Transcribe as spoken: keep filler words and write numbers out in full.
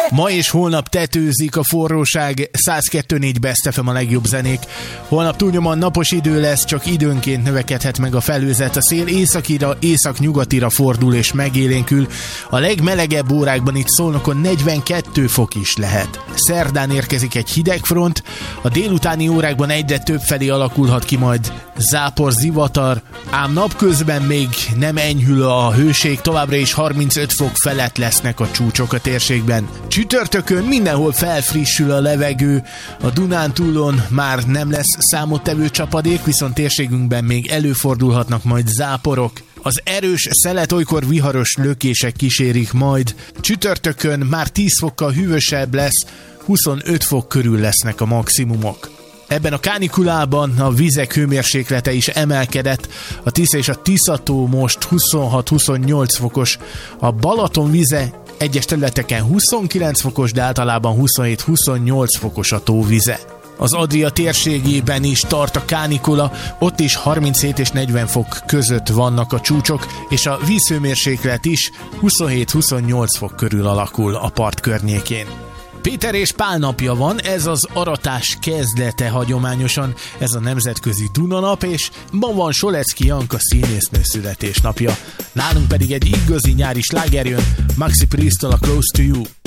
Ma és holnap tetőzik a forróság, száz kettő négy Best ef em a legjobb zenék. Holnap túlnyomóan napos idő lesz, csak időnként növekedhet meg a felhőzet. A szél északira, északnyugatira fordul és megélénkül. A legmelegebb órákban itt Szolnokon negyvenkét fok is lehet. Szerdán érkezik egy hidegfront, a délutáni órákban egyre több felé alakulhat ki majd zápor, zivatar, ám napközben még nem enyhül a hőség, továbbra is harmincöt fok felett lesznek a csúcsok a térségben. Csütörtökön mindenhol felfrissül a levegő, a Dunántúlon már nem lesz számottevő csapadék, viszont térségünkben még előfordulhatnak majd záporok. Az erős szelet olykor viharos lökések kísérik majd. Csütörtökön már tíz fokkal hűvösebb lesz, huszonöt fok körül lesznek a maximumok. Ebben a kánikulában a vizek hőmérséklete is emelkedett, a Tisza és a Tiszató most huszonhat-huszonnyolc fokos, a Balaton vize egyes területeken huszonkilenc fokos, de általában huszonhét-huszonnyolc fokos a tóvize. Az Adria térségében is tart a kánikula, ott is harminchét és negyven fok között vannak a csúcsok, és a vízhőmérséklet is huszonhét-huszonnyolc fok körül alakul a part környékén. Péter és Pál napja van, ez az aratás kezdete hagyományosan, ez a nemzetközi Dunanap, és ma van Solecki Janka színésznő születésnapja. Nálunk pedig egy igazi nyári sláger jön, Maxi Priest-től a Close to You.